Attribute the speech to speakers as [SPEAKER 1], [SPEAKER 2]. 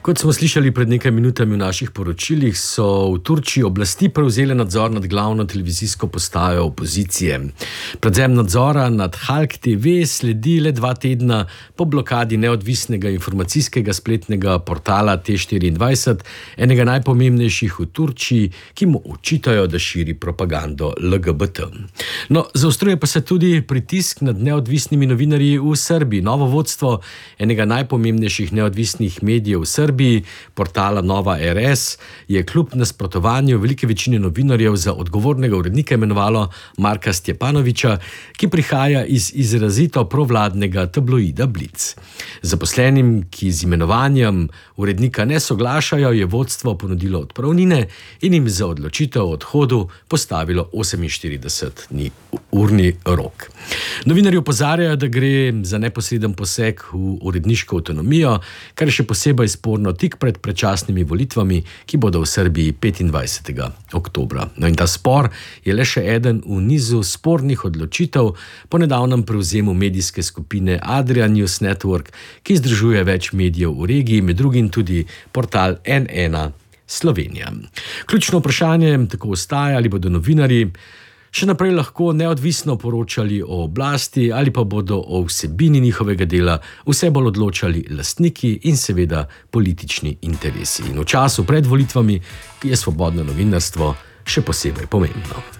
[SPEAKER 1] Kot smo slišali pred nekaj minutami v naših poročilih, so v Turčiji oblasti prevzele nadzor nad glavno televizijsko postajo opozicije. Prevzem nadzora nad Halk TV sledi le 2 tedna po blokadi neodvisnega informacijskega spletnega portala T24, enega najpomembnejših v Turčiji, ki mu očitajo, da širi propagando LGBT. No, zaostruje pa se tudi pritisk nad neodvisnimi novinarji v Srbiji. Novo vodstvo enega najpomembnejših neodvisnih medijev v Srbiji, portala Nova RS, je kljub nasprotovanju velike večine novinarjev za odgovornega urednika imenovalo Marka Stjepanovića, ki prihaja iz izrazito provladnega tabloida Blic. Zaposlenim, ki z imenovanjem urednika ne soglašajo, je vodstvo ponudilo odpravnine in jim za odločitev o odhodu postavilo 48-urni rok. Novinarji opozarjajo, da gre za neposreden poseg v uredniško avtonomijo, kar je še posebej sporno tik pred predčasnimi volitvami, ki bodo v Srbiji 25. oktobra. No, in ta spor je le še eden v nizu spornih odločitev po nedavnem prevzemu medijske skupine Adria News Network, ki združuje več medijev v regiji, med drugim tudi portal N1 Slovenija. Ključno vprašanje tako ostaja, ali bodo novinarji še naprej lahko neodvisno poročali o oblasti ali pa bodo o vsebini njihovega dela vse bolj odločali lastniki in seveda politični interesi. In v času pred volitvami je svobodno novinarstvo še posebej pomembno.